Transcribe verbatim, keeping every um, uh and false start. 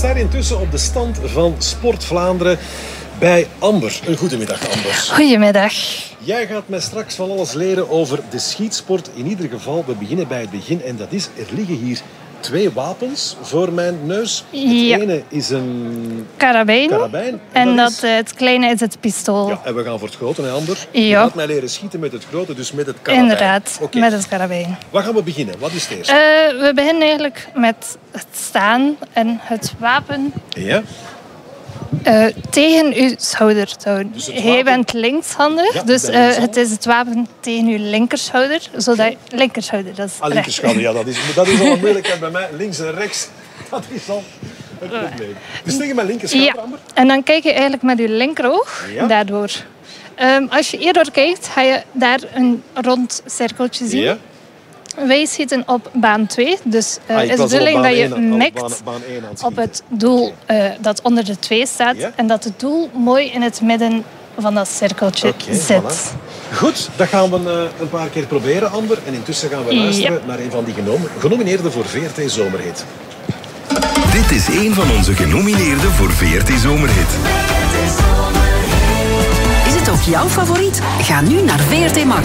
sta intussen op de stand van Sport Vlaanderen bij Amber. Een goedemiddag, Amber. Goedemiddag. Jij gaat mij straks van alles leren over de schietsport. In ieder geval, we beginnen bij het begin. En dat is, er liggen hier twee wapens voor mijn neus. Het Ja. ene is een Karabijn. karabijn. En, dat dat, is... uh, het kleine is het pistool. Ja, en we gaan voor het grote, hè, Amber? Ja. Je gaat mij leren schieten met het grote, dus met het karabijn. Inderdaad, Oké. met het karabijn. Waar gaan we beginnen? Wat is het eerste? Uh, we beginnen eigenlijk met het staan en het wapen Ja? uh, tegen uw schouder te houden. Dus het Jij wapen- bent linkshandig, Ja, ik dus ben uh, linkshandig. het is het wapen tegen uw linkerschouder. Zodat je, linkerschouder, dat is Ah, recht. linkerschouder, ja, dat is, dat is al een moeilijkheid bij mij. Links en rechts, dat is al een probleem. Dus tegen mijn linkerschouder, Ja, Amber? en dan kijk je eigenlijk met je linkeroog Ja. daardoor. Um, als je hierdoor kijkt, ga je daar een rond cirkeltje zien. Ja. Wij schieten op baan twee, dus uh, Ah, ik is de was al op bedoeling baan dat je één aan- op mikt baan- baan één aan het op schieten. het doel uh, dat onder de twee staat Ja. en dat het doel mooi in het midden van dat cirkeltje Oké, zit. voilà. Goed, dat gaan we uh, een paar keer proberen, Amber. En intussen gaan we luisteren Ja. naar een van die genom- genomineerden voor V R T Zomerhit. Dit is een van onze genomineerden voor V R T Zomerhit. Is het ook jouw favoriet? Ga nu naar V R T Max.